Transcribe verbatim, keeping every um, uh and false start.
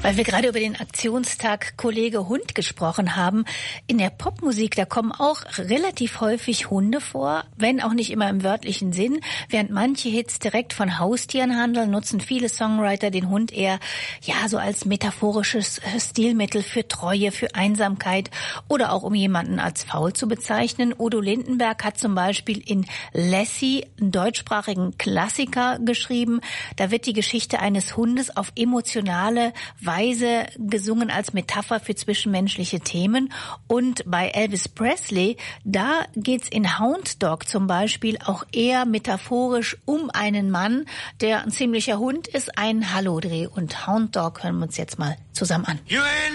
Weil wir gerade über den Aktionstag Kollege Hund gesprochen haben. In der Popmusik, da kommen auch relativ häufig Hunde vor, wenn auch nicht immer im wörtlichen Sinn. Während manche Hits direkt von Haustieren handeln, nutzen viele Songwriter den Hund eher ja so als metaphorisches Stilmittel für Treue, für Einsamkeit oder auch um jemanden als faul zu bezeichnen. Udo Lindenberg hat zum Beispiel in Lassie einen deutschsprachigen Klassiker geschrieben. Da wird die Geschichte eines Hundes auf emotionale Weise gesungen als Metapher für zwischenmenschliche Themen. Und bei Elvis Presley, da geht's in Hound Dog zum Beispiel auch eher metaphorisch um einen Mann, der ein ziemlicher Hund ist, ein Hallodreh. Und Hound Dog hören wir uns jetzt mal zusammen an.